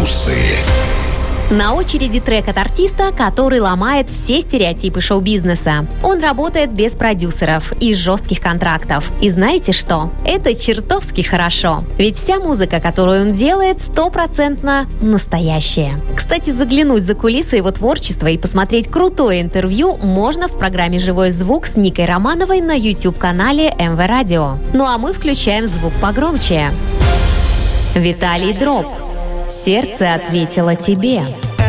Плюсы. На очереди трек от артиста, который ломает все стереотипы шоу-бизнеса. Он работает без продюсеров и жестких контрактов. И знаете что? Это чертовски хорошо. Ведь вся музыка, которую он делает, 100% настоящая. Кстати, заглянуть за кулисы его творчества и посмотреть крутое интервью можно в программе «Живой звук» с Никой Романовой на YouTube-канале МВ Радио. Ну а мы включаем звук погромче. Виталий Дроп. «Сердце ответило тебе».